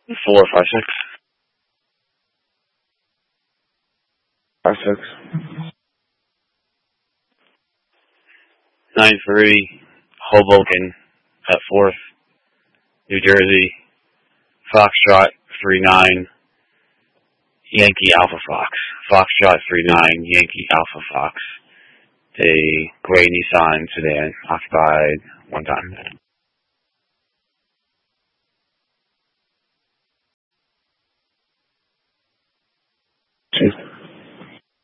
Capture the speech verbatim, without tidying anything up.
Four, five, six. Five, six. Nine, three. Hoboken at fourth. New Jersey. Foxtrot, three, nine. Yankee Alpha Fox. Foxtrot, three, nine. Yankee Alpha Fox. A gray Nissan sedan occupied one time.